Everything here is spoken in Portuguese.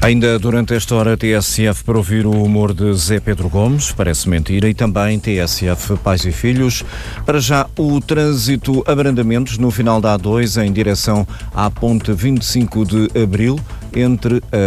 Ainda durante esta hora, TSF para ouvir o humor de Zé Pedro Gomes, parece mentira, e também TSF Pais e Filhos. Para já, o trânsito, abrandamentos no final da A2 em direção à ponte 25 de Abril, entre a